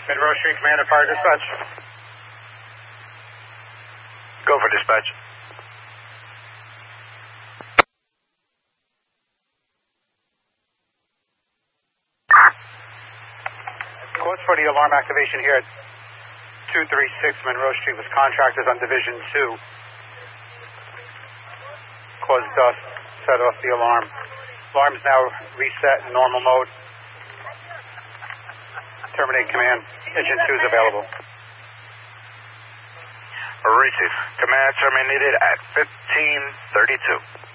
Monroe Street, Commander, fire dispatch. Go for dispatch. Quotes for the alarm activation here at 236 Monroe Street was contractors on Division 2. Caused dust, set off the alarm. Alarm is now reset in normal mode. Terminate command. Engine 2 is available. Receive. Command terminated at 1532.